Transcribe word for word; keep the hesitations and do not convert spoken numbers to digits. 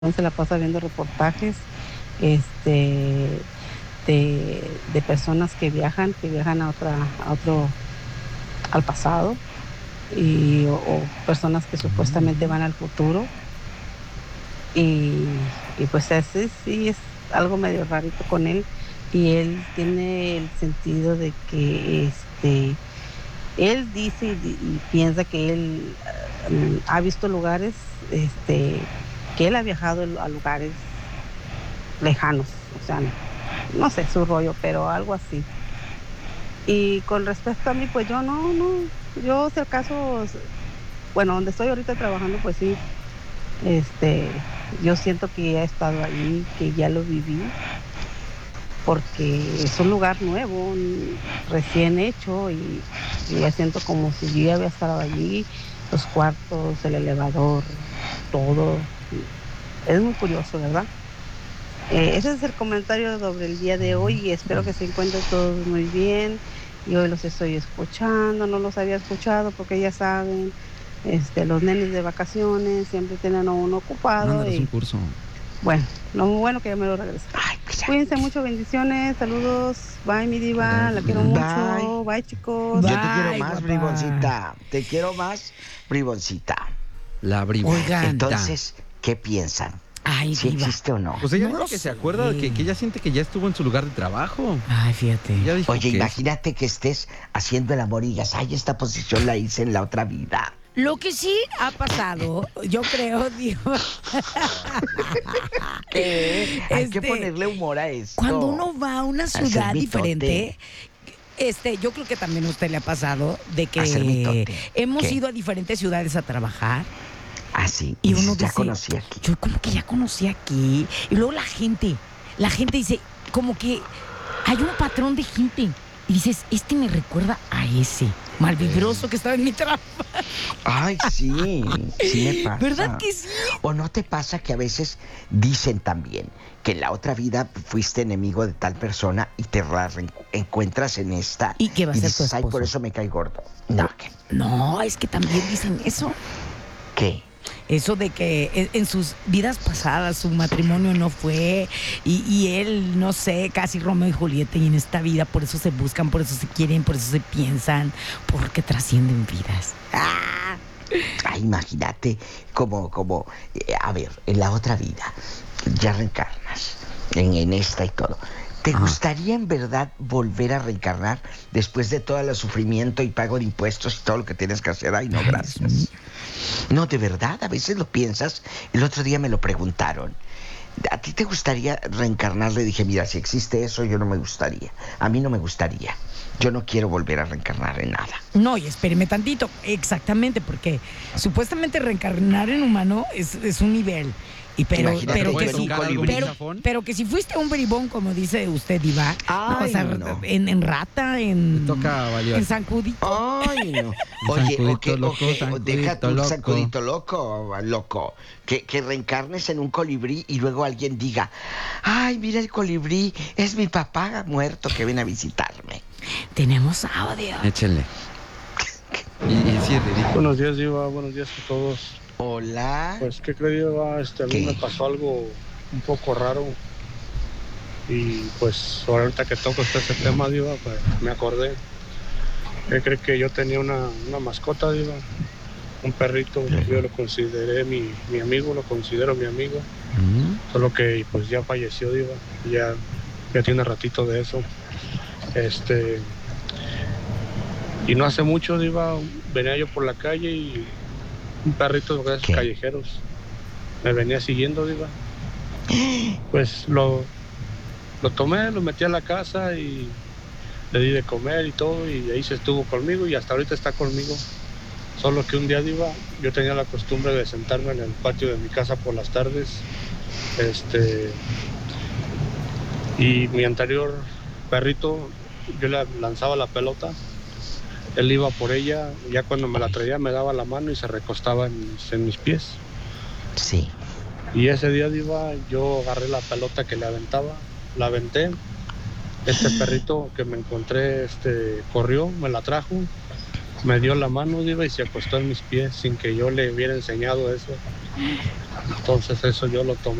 se la pasa viendo reportajes este, de, de personas que viajan, que viajan a otra, a otro, al pasado, y, o, o personas que supuestamente van al futuro. Y, y pues ese sí es algo medio rarito con él. Y él tiene el sentido de que este, él dice y, y piensa que él um, ha visto lugares, este, que él ha viajado a lugares lejanos, o sea, no sé su rollo, pero algo así. Y con respecto a mí, pues yo no, no, yo si acaso, s- bueno, donde estoy ahorita trabajando, pues sí, este, yo siento que ya he estado allí, que ya lo viví, porque es un lugar nuevo, n- recién hecho, y, y ya siento como si yo ya había estado allí, los cuartos, el elevador, todo. Es muy curioso, ¿verdad? Eh, ese es el comentario sobre el día de hoy y espero que se encuentren todos muy bien. Y hoy los estoy escuchando, no los había escuchado porque ya saben, este, los nenes de vacaciones siempre tienen a uno ocupado Mándalos un y curso. bueno, lo bueno que ya me lo regresaron. Ay, pues ya. Cuídense mucho, bendiciones, saludos, bye mi diva, la quiero Bye. mucho, bye chicos. Yo te quiero Bye, más, guapa. briboncita. Te quiero más, briboncita. La bribonita. Oigan. Entonces, ¿qué piensan? Ay, ¿Si diva. existe o no? Pues ella No dice lo que se sé. acuerda, que, que ella siente que ya estuvo en su lugar de trabajo. Ay, fíjate. Ella dijo Oye, que es- imagínate que estés haciendo el amor y digas, ay, esta posición la hice en la otra vida. Lo que sí ha pasado, yo creo, diva. ¿Qué? Hay que Este, ponerle humor a esto. Cuando uno va a una Hacer ciudad mitote. diferente, este, yo creo que también a usted le ha pasado de Hacer que mitote. hemos ¿Qué? ido a diferentes ciudades a trabajar Así. y Y uno dices, ya dice, conocí aquí. yo como que ya conocí aquí. Y luego la gente, la gente dice, como que hay un patrón de gente. Y dices, este me recuerda a ese malvibroso que estaba en mi trabajo. Ay, sí, sí me pasa. ¿Verdad que sí? ¿O no te pasa que a veces dicen también que en la otra vida fuiste enemigo de tal persona y te la reen- encuentras en esta? ¿Y qué va a ser tu dices, ay, por esposo? eso me cae gordo. No, ¿qué? No, es que también dicen eso. ¿Qué? Eso de que en, en sus vidas pasadas su matrimonio no fue y, y él, no sé, casi Romeo y Julieta y en esta vida por eso se buscan, por eso se quieren, por eso se piensan, porque trascienden vidas. ¡Ah! Ay, imagínate como, como, eh, a ver, en la otra vida ya reencarnas, en, en esta y todo. ¿Te Ajá. gustaría en verdad volver a reencarnar después de todo el sufrimiento y pago de impuestos y todo lo que tienes que hacer? Ay, no, Ay, Dios gracias. mío. No, de verdad, a veces lo piensas. El otro día me lo preguntaron. ¿A ti te gustaría reencarnar? Le dije, mira, si existe eso, yo no me gustaría. A mí no me gustaría. Yo no quiero volver a reencarnar en nada. No, y espéreme tantito, exactamente, porque supuestamente reencarnar en humano es, es un nivel. Y pero, Imagínate pero que que en si, un colibrí. pero, pero que si fuiste un bribón, como dice usted, Diva, no, o Ay, sea, no. en, en rata, en, Le toca valió. en zancudito. Ay, no. Oye, Zancudito ok, loco, ok, zancudito deja tu loco. zancudito loco, loco. Que, que reencarnes en un colibrí y luego alguien diga, ay, mira el colibrí, es mi papá muerto que viene a visitarme. Tenemos audio. Échenle. Y, y sí, es ridículo. Buenos días, Diva. Buenos días a todos. Hola. Pues, ¿qué creo, Diva? Este, a mí ¿Qué? me pasó algo un poco raro. Y pues, ahorita que toco este ese tema, Diva, pues me acordé. ¿Qué cree que yo tenía una, una mascota, Diva? Un perrito. Yo lo consideré mi, mi amigo, lo considero mi amigo. Mm. Solo que, pues, ya falleció, Diva. Ya, ya tiene ratito de eso. Este. Y no hace mucho, Diva, venía yo por la calle y un perrito de esos ¿Qué? callejeros me venía siguiendo, Diva. Pues lo, lo tomé, lo metí a la casa y le di de comer y todo, y ahí se estuvo conmigo y hasta ahorita está conmigo. Solo que un día, Diva, yo tenía la costumbre de sentarme en el patio de mi casa por las tardes, este, y mi anterior perrito, yo le lanzaba la pelota, él iba por ella, ya cuando me la traía me daba la mano y se recostaba en mis, en mis pies. Sí. Y ese día, Diva, yo agarré la pelota que le aventaba, la aventé. Este perrito que me encontré, este, corrió, me la trajo, me dio la mano, Diva, y se acostó en mis pies sin que yo le hubiera enseñado eso. Entonces eso yo lo tomé